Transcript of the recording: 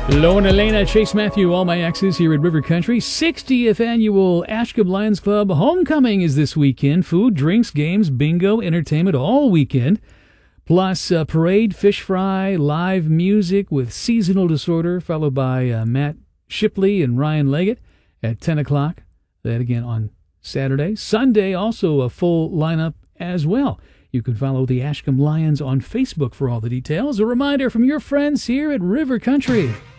Lo and Elena, Chase Matthew, all my exes here at River Country. 60th Annual Ashcombe Lions Club Homecoming is this weekend. Food, drinks, games, bingo, entertainment all weekend. Plus parade, fish fry, live music with Seasonal Disorder, followed by Matt Shipley and Ryan Leggett at 10 o'clock. That again on Saturday. Sunday, also a full lineup as well. You can follow the Ashcombe Lions on Facebook for all the details. A reminder from your friends here at River Country.